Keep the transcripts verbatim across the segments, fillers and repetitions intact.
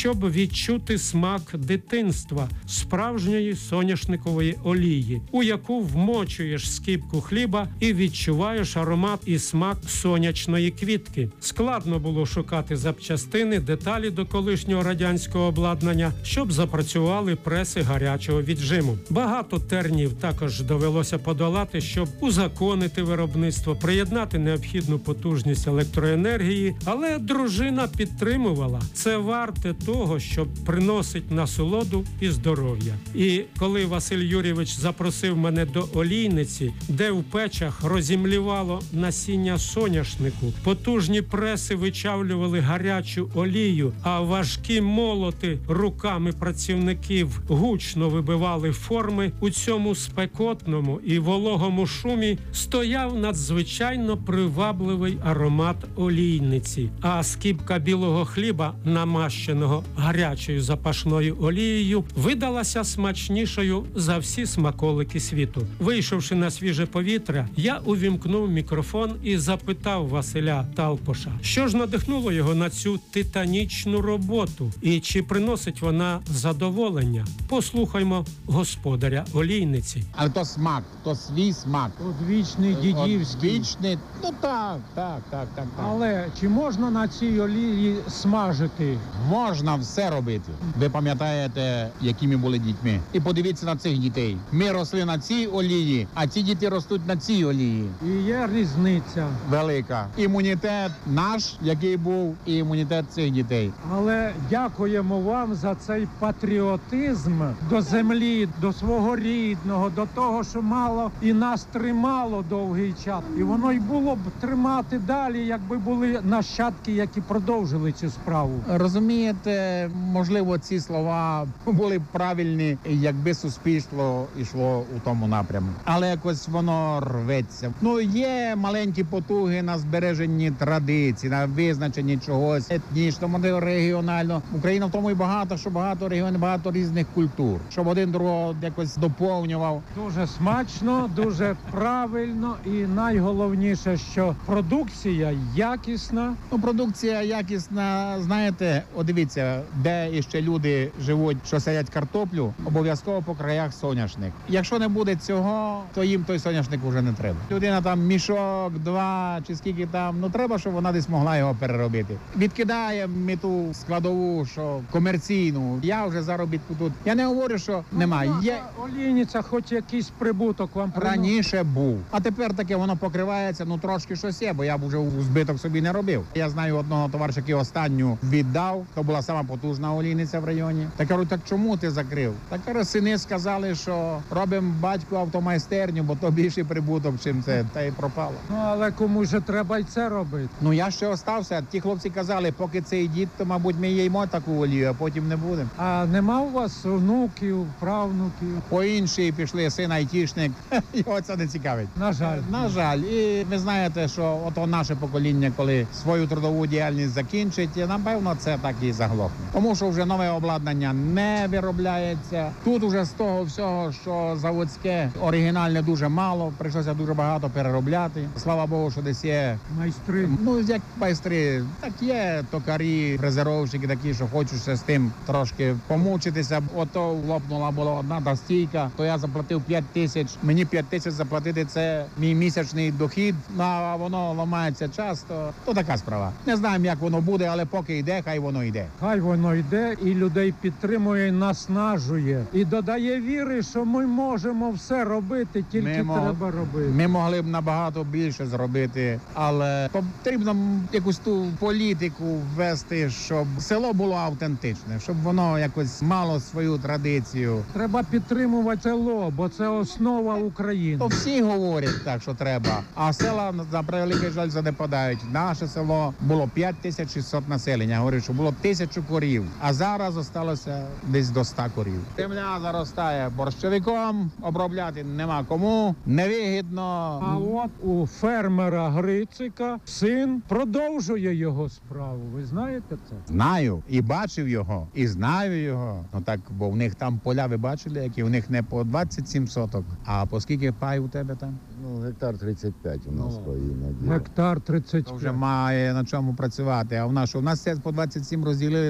щоб відчути смак дитинства, справжньої соняшникової олії, у яку вмочуєш скибку хліба і відчуваєш аромат і смак сонячної квітки. Складно було шукати запчастини, деталі до колишнього радянського обладнання, щоб запрацювали преси гарячого віджиму. Багато тернів також довелося подолати, щоб узаконити виробництво, приєднати необхідну потужність електроенергії, але дружина підтримувала. Це варте того, щоб приносить насолоду і здоров'я. І коли Василь Юрійович запросив мене до олійниці, де в печах розімлівало насіння соняшнику, потужні преси вичавлювали гарячу олію, а важкі молоти руками працівників гучно вибивали форми, у цьому спекотному і вологому шумі стояв надзвичайно привабливий аромат олійниці, а скибка білого хліба, намащеного гарячою запашною олією, видалася смачнішою за всі смаколики світу. Вийшовши на свіже повітря, я увімкнув мікрофон і запитав Василя Талпоша, що ж надихнуло його на цю титанічну роботу і чи приносить вона задоволення. Послухаймо господаря олійниці. Але то смак, то свій смак. Одвічний, дідівський. Одвічний, ну так, так, так, так, так. Але чи можна на цій олії смажити? Можна все робити. Ви пам'ятаєте, які ми були дітьми. І подивіться на цих дітей. Ми росли на цій олії, а ці діти ростуть на цій олії. І є різниця. Велика. Імунітет наш, який був, і імунітет цих дітей. Але дякуємо вам за цей патріотизм до землі, до свого рідного, до того, що мало і нас тримало довгий час. І воно й було б тримати далі, якби були нащадки, які продовжили цю справу. Розумієте, можливо, ці слова були б правильні, якби суспільство йшло у тому напрямку. Але якось воно рветься. Ну, є маленькі потуги на збереженні традицій, на визначенні чогось етнічно, регіонально. Україна в тому і багато, що багато регіонів, багато різних культур, щоб один другого якось доповнював. Дуже смачно, дуже правильно і найголовніше, що продукція якісна. Ну, продукція якісна, знаєте, от дивіться, де іще люди живуть, що садять картоплю, обов'язково по краях соняшник. Якщо не буде цього, то їм той соняшник вже не треба. Людина там мішок, два чи скільки там, ну треба, щоб вона десь могла його переробити. Відкидає ми ту складову, що комерційну. Я вже заробітку тут. Я не говорю, що немає. Є олійниця, хоч якийсь прибуток вам приносить? Раніше був. А тепер таке воно покривається, ну трошки щось є, бо я б вже збиток собі не робив. Я знаю одного товариша, який останню віддав, то була сама потужна олійниця в районі. Так кажу, так чому ти закрив? Так кажу, сини сказали, що робимо батьку автомайстерню, бо то більший прибуток, чим це, та й пропало. Ну, але комусь же треба й це робити. Ну, я ще остався. Ті хлопці казали, поки цей дід, то, мабуть, ми їмо таку олію, а потім не будемо. А нема у вас внуків, правнуків? По іншій пішли, син айтішник, його це не цікавить. На жаль. На жаль. І ви знаєте, що ото наше покоління, коли свою трудову діяльність закінчить, напевно, це так і заглохне. Тому що вже нове обладнання не виробляється. Тут уже з того всього, що заводське, оригінальне дуже мало, прийшлося дуже багато переробляти. Слава Богу, що десь є майстри. Ну, як майстри, так є токарі, фрезеровщики такі, що хочуть ще з тим трошки помучитися. Ото лопнула була одна та стійка, то я заплатив п'ять тисяч. Мені п'ять тисяч заплатити – це мій місячний дохід, ну, а воно ламається часто. То така справа. Не знаємо, як воно буде, але поки йде, хай воно йде. Хай воно йде і людей підтримує, і наснажує. І додає віри, що ми можемо все робити, тільки ми треба мог... робити. Ми могли б набагато більше зробити, але потрібно якусь ту політику ввести, щоб село було автентичне, щоб воно якось мало свою традицію. Треба підтримувати село, бо це основа України. То всі говорять так, що треба, а села, за превеликий жаль, занепадають. Наше село було п'ять тисяч шістсот населення, говорю, що було тисячу корів, а зараз залишилося десь до ста корів. Земля заростає борщовиком, обробляти нема кому, невигідно. А от у фермера Грицика син продовжує його справу. Ви знаєте це? Знаю. І бачив його, і знаю його. Ну так, бо в них там поля, ви бачили, які в них не по двадцять сім соток, а по скільки пай у тебе там? Ну, гектар тридцять п'ять у нас Ну, поїна. Гектар тридцять п'ять. Вже має на чому працювати. А в нас, що? У нас все по двадцять сім розділили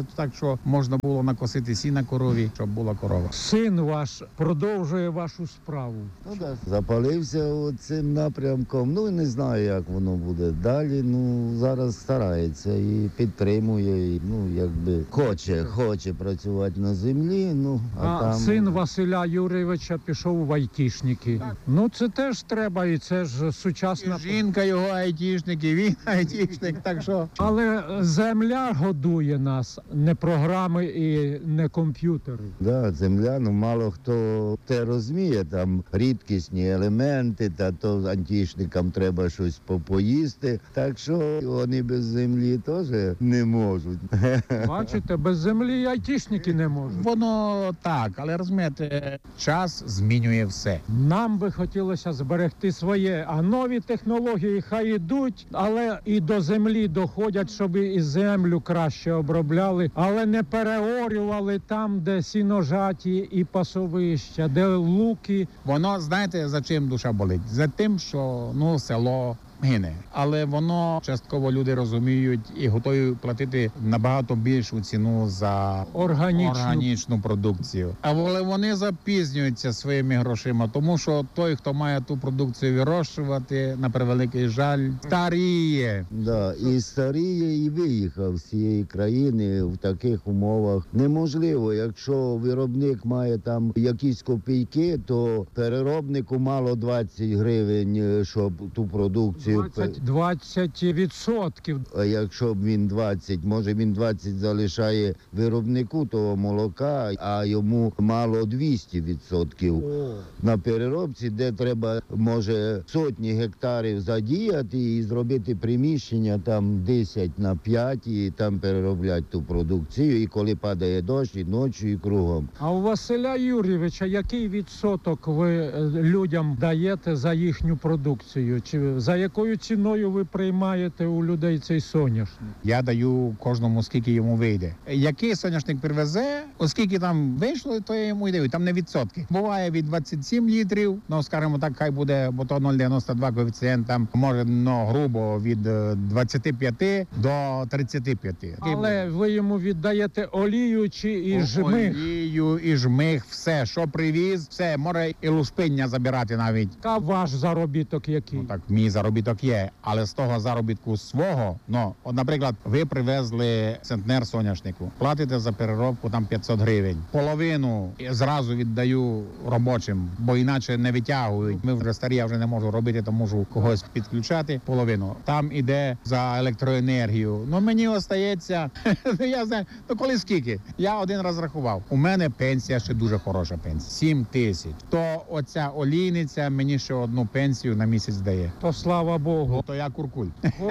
зробити так, що можна було накосити сіна корові, щоб була корова. Син ваш продовжує вашу справу. Ну, да. Запалився цим напрямком. Ну, не знаю, як воно буде далі. Ну, зараз старається і підтримує, і, ну, якби хоче, хоче працювати на землі. Ну, а, А там... син Василя Юрійовича пішов в айтішники. Ну це теж треба, і це ж сучасна. І жінка його айтішник, і він айтішник, так що... Але земля годує нас, не програми і не комп'ютери. Да, земля, ну мало хто те розуміє, там рідкісні елементи, та то антішникам треба щось попоїсти, так що вони без землі теж не можуть. Бачите, без землі і айтішники не можуть. Воно так, але розумієте, час змінює все. Нам би хотілося зберегти своє, а нові технології хай ідуть, але і до землі доходять, щоб і землю краще обробляли, але не переорювали там, де сіножаті і пасовища, де луки. Воно, знаєте, за чим душа болить? За тим, що, ну, село гине. Але воно частково люди розуміють і готові платити набагато більшу ціну за Органічну. органічну продукцію. Але вони запізнюються своїми грошима, тому що той, хто має ту продукцію вирощувати, на превеликий жаль, старіє. Да, і старіє, і виїхав з цієї країни в таких умовах. Неможливо, якщо виробник має там якісь копійки, то переробнику мало двадцять гривень, щоб ту продукцію... двадцять відсотків. А якщо б він двадцять, може він двадцять залишає виробнику того молока, а йому мало двісті відсотків на переробці, де треба, може, сотні гектарів задіяти і зробити приміщення там десять на п'ять і там переробляти ту продукцію. І коли падає дощ, і ночі, і кругом. А у Василя Юрійовича який відсоток ви людям даєте за їхню продукцію? Чи за якою ціною ви приймаєте у людей цей соняшник? Я даю кожному, скільки йому вийде. Який соняшник привезе, оскільки там вийшло, то я йому й даю. Там не відсотки. Буває від двадцять сім літрів, ну, скажімо так, хай буде, бо то нуль цілих дев'яносто два коефіцієнт, там, може, ну, грубо, від двадцяти п'яти до тридцяти п'яти. Але ви йому віддаєте олію чи і жмих? Олію, і жмих, все, що привіз, все, може і лушпиння забирати навіть. А ваш заробіток який? Ну, так, мій заробіток є, але з того заробітку свого, ну, от, наприклад, ви привезли центнер соняшнику, платите за переробку там п'ятсот гривень. Половину зразу віддаю робочим, бо іначе не витягують. Ми вже старі, я вже не можу робити, то можу когось підключати. Половину. Там іде за електроенергію. Ну, мені остається, я знаю, ну коли скільки? Я один раз рахував. У мене пенсія ще дуже хороша пенсія. сім тисяч. То оця олійниця мені ще одну пенсію на місяць дає. То слава Богу. То я куркуль.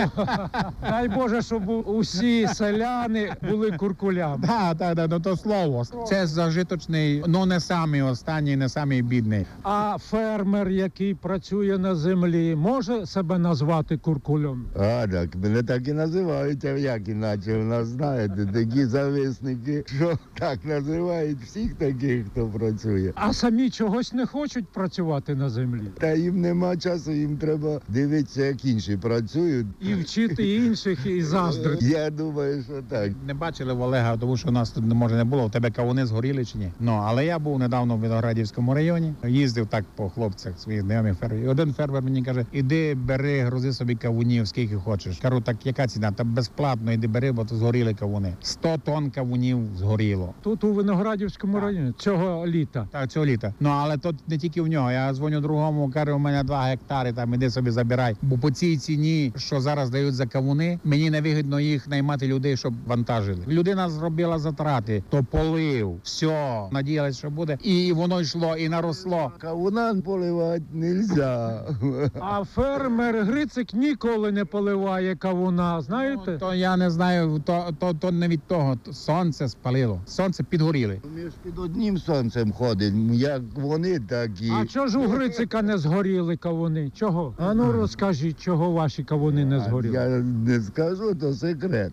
Дай Боже, щоб усі селяни були куркулями. Так, так, так, ну то слово. Це зажиточний, ну не самий останній, не самий бідний. А фермер, який працює на землі, може себе назвати куркулем? А, так, мене так і називають, а як іначе у нас, знаєте, такі зависники, що так називають всіх таких, хто працює. А самі чогось не хочуть працювати на землі? Та їм нема часу, їм треба дивитися, як інші працюють. І вчити інших, і заздрити. Я думаю, що так. Не бачили в Олега, тому що у нас тут, може, не було. У тебе кавуни згоріли чи ні? Ну, але я був недавно в Виноградівському районі, їздив так по хлопцях своїх знайомих фермерів. І один фермер мені каже, іди, бери, грузи собі кавунів, скільки хочеш. Кажу, так яка ціна? Та безплатно, іди бери, бо то згоріли кавуни. сто тонн кавунів згоріло. Тут у Виноградівському Так. районі цього літа. Так, цього літа. Ну, але тут не тільки в нього. Я дзвоню другому, кажу, у мене два гектари, там, іди собі забирай. Бо по цій ціні, що зараз дають за кавуни, мені не вигідно їх наймати людей, щоб вантажили. Людина зробила затрати, то полив, все, надіялась, що буде. І воно йшло, і наросло. Кавунан поливати нельзя. А фермер Грицик ніколи не поливає кавуна, знаєте? Ну, то я не знаю, то, то, то не від того. Сонце спалило, сонце підгоріли. Ми ж під одним сонцем ходимо, як вони, так і... А чого ж у Грицика не згоріли кавуни? Чого? А ну розкажи. скажіть, чого ваші кавуни не згоріли? Я не скажу, то секрет.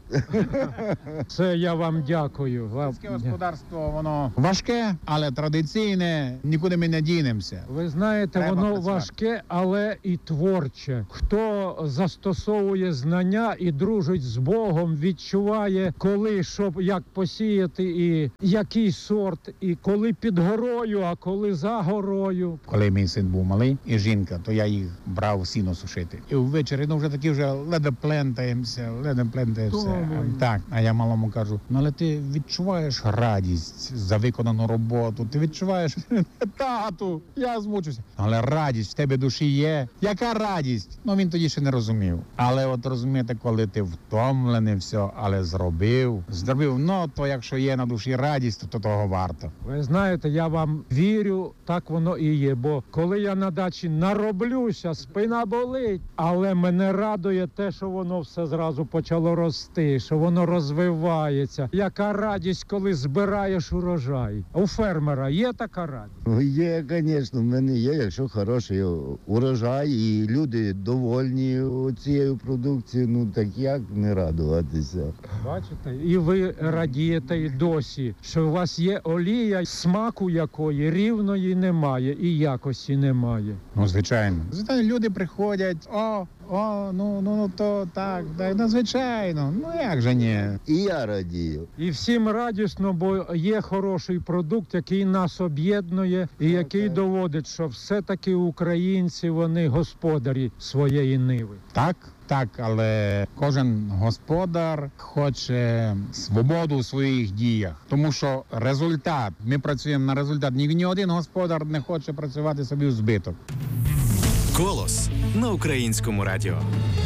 Це я вам дякую. Вам- Сільське господарство, воно важке, але традиційне, нікуди ми не дінемося. Ви знаєте, Треба воно працювати. важке, але і творче. Хто застосовує знання і дружить з Богом, відчуває, коли, що, як посіяти, і який сорт, і коли під горою, а коли за горою. Коли мій син був малий і жінка, то я їх брав сіно сушити. І ввечері, ну вже такі вже ледве плентаємося, ледве плентаємося. Думаю. Так, а я малому кажу, ну але ти відчуваєш радість за виконану роботу, ти відчуваєш, тату, я змучуся. Але радість в тебе душі є. Яка радість? Ну він тоді ще не розумів. Але от розумієте, коли ти втомлений все, але зробив, зробив, ну то якщо є на душі радість, то того варто. Ви знаєте, я вам вірю, так воно і є. Бо коли я на дачі нароблюся, спина болить, але мене радує те, що воно все зразу почало рости, що воно розвивається. Яка радість, коли збираєш урожай. У фермера є така радість? Є, звісно, в мене є, якщо хороший урожай і люди довольні цією продукцією, ну так як не радуватися? Бачите? І ви радієте і досі, що у вас є олія, смаку якої рівної немає і якості немає. Ну, звичайно. Звичайно, люди приходять, о, о, ну, ну, ну, то так, так, ну, звичайно, ну, як же ні. І я радію. І всім радісно, бо є хороший продукт, який нас об'єднує і який доводить, що все-таки українці, вони господарі своєї ниви. Так, так, але кожен господар хоче свободу у своїх діях, тому що результат, ми працюємо на результат, ні, ні один господар не хоче працювати собі в збиток. «Колос» на Українському радіо.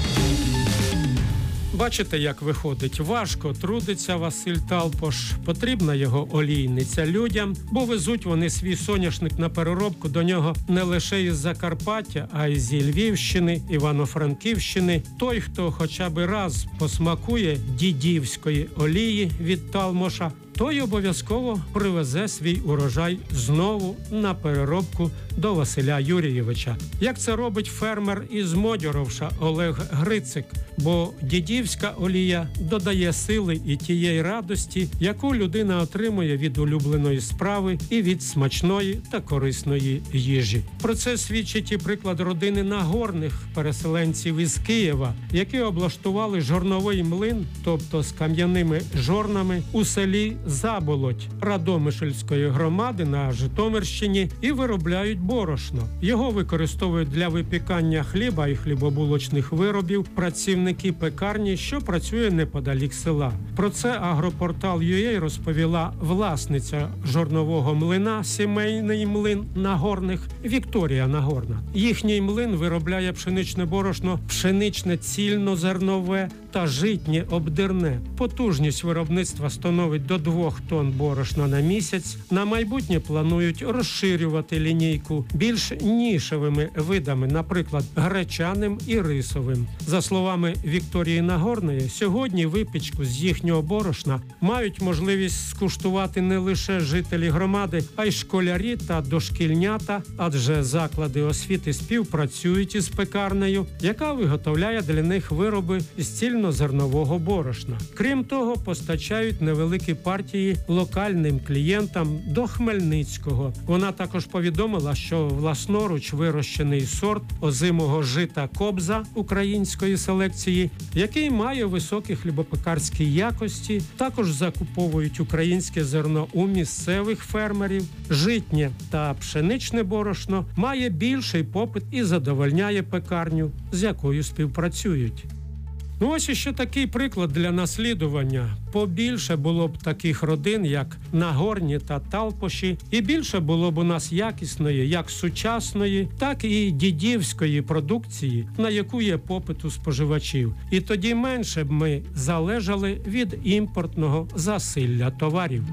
Бачите, як виходить? Важко трудиться Василь Талпош. Потрібна його олійниця людям, бо везуть вони свій соняшник на переробку до нього не лише із Закарпаття, а й зі Львівщини, Івано-Франківщини. Той, хто хоча б раз посмакує дідівської олії від Талмоша, той обов'язково привезе свій урожай знову на переробку до Василя Юрійовича. Як це робить фермер із Модьоровша Олег Грицик. Бо дідівська олія додає сили і тієї радості, яку людина отримує від улюбленої справи і від смачної та корисної їжі. Про це свідчить і приклад родини Нагорних, переселенців із Києва, які облаштували жорновий млин, тобто з кам'яними жорнами, у селі Заболоть Радомишльської громади на Житомирщині і виробляють борошно. Його використовують для випікання хліба і хлібобулочних виробів працівники пекарні, що працює неподалік села. Про це агропортал ю ей розповіла власниця жорнового млина «Сімейний млин Нагорних» Вікторія Нагорна. Їхній млин виробляє пшеничне борошно, пшеничне цільнозернове та житнє обдирне. Потужність виробництва становить до двох тонн борошна на місяць. На майбутнє планують розширювати лінійку більш нішевими видами, наприклад, гречаним і рисовим. За словами Вікторії Нагорної, сьогодні випічку з їхнього борошна мають можливість скуштувати не лише жителі громади, а й школярі та дошкільнята, адже заклади освіти співпрацюють із пекарнею, яка виготовляє для них вироби з цільнозернового борошна. Крім того, постачають невеликі партії локальним клієнтам до Хмельницького. Вона також повідомила, що власноруч вирощений сорт озимого жита «Кобза» української селекції, який має високі хлібопекарські якості, також закуповують українське зерно у місцевих фермерів. Житнє та пшеничне борошно має більший попит і задовольняє пекарню, з якою співпрацюють. Ну ось іще такий приклад для наслідування. Побільше було б таких родин, як Нагорні та Талпоші, і більше було б у нас якісної, як сучасної, так і дідівської продукції, на яку є попит у споживачів. І тоді менше б ми залежали від імпортного засилля товарів.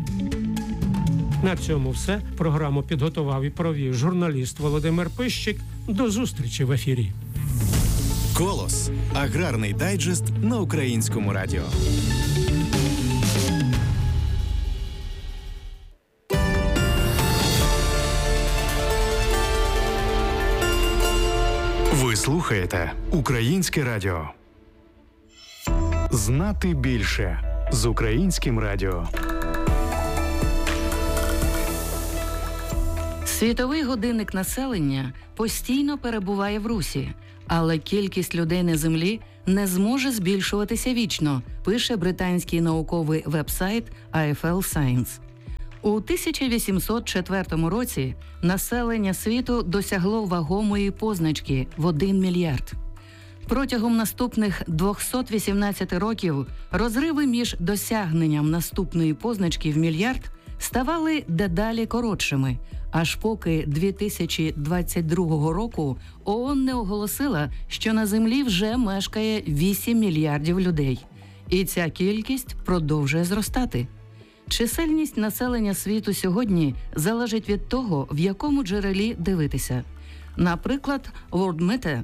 На цьому все. Програму підготував і провів журналіст Володимир Пищик. До зустрічі в ефірі. «Колос» – аграрний дайджест на Українському радіо. Ви слухаєте Українське радіо. Знати більше з Українським радіо. Світовий годинник населення постійно перебуває в русі, але кількість людей на Землі не зможе збільшуватися вічно, пише британський науковий веб-сайт ай еф ел Science. У тисяча вісімсот четвертому році населення світу досягло вагомої позначки в один мільярд. Протягом наступних двохсот вісімнадцяти років розриви між досягненням наступної позначки в мільярд ставали дедалі коротшими, аж поки дві тисячі двадцять другого року ООН не оголосила, що на Землі вже мешкає вісім мільярдів людей. І ця кількість продовжує зростати. Чисельність населення світу сьогодні залежить від того, в якому джерелі дивитися. Наприклад, WorldMeter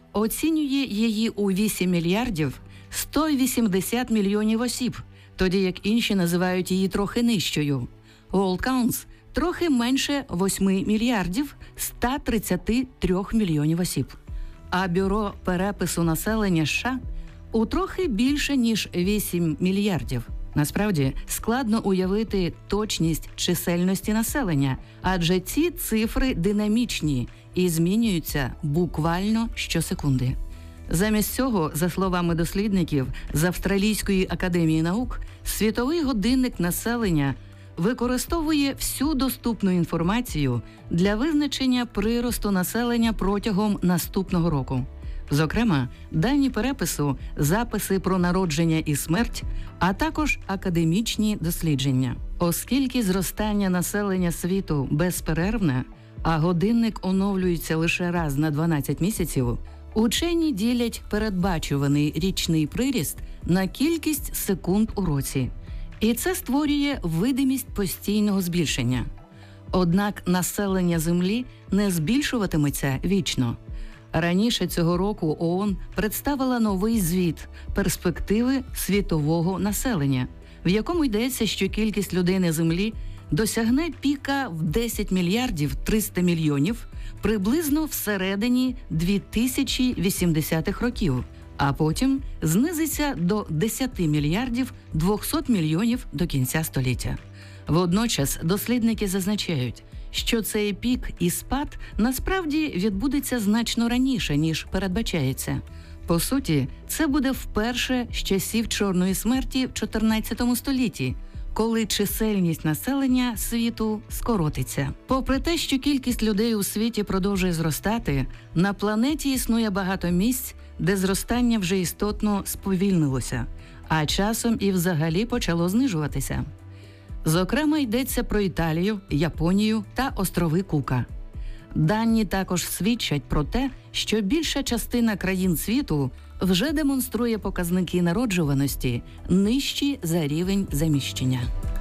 оцінює її у вісім мільярдів сто вісімдесят мільйонів осіб, тоді як інші називають її трохи нижчою. WorldCounts – трохи менше восьми мільярдів сто тридцять три мільйонів осіб. А Бюро перепису населення США у трохи більше, ніж вісім мільярдів. Насправді, складно уявити точність чисельності населення, адже ці цифри динамічні і змінюються буквально щосекунди. Замість цього, за словами дослідників з Австралійської академії наук, світовий годинник населення використовує всю доступну інформацію для визначення приросту населення протягом наступного року. Зокрема, дані перепису, записи про народження і смерть, а також академічні дослідження. Оскільки зростання населення світу безперервне, а годинник оновлюється лише раз на дванадцять місяців, учені ділять передбачуваний річний приріст на кількість секунд у році. І це створює видимість постійного збільшення. Однак населення Землі не збільшуватиметься вічно. Раніше цього року ООН представила новий звіт «Перспективи світового населення», в якому йдеться, що кількість людей на Землі досягне піка в десять мільярдів триста мільйонів приблизно всередині дві тисячі вісімдесятих років, а потім знизиться до десять мільярдів двісті мільйонів до кінця століття. Водночас дослідники зазначають, що цей пік і спад насправді відбудеться значно раніше, ніж передбачається. По суті, це буде вперше з часів Чорної смерті в чотирнадцятому столітті, коли чисельність населення світу скоротиться. Попри те, що кількість людей у світі продовжує зростати, на планеті існує багато місць, де зростання вже істотно сповільнилося, а часом і взагалі почало знижуватися. Зокрема, йдеться про Італію, Японію та острови Кука. Дані також свідчать про те, що більша частина країн світу вже демонструє показники народжуваності нижчі за рівень заміщення.